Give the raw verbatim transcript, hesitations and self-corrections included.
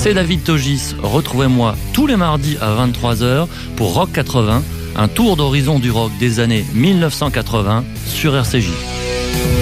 c'est David Togis. Retrouvez-moi tous les mardis à vingt-trois heures pour Rock quatre-vingts, un tour d'horizon du rock des années mille neuf cent quatre-vingts sur R C J.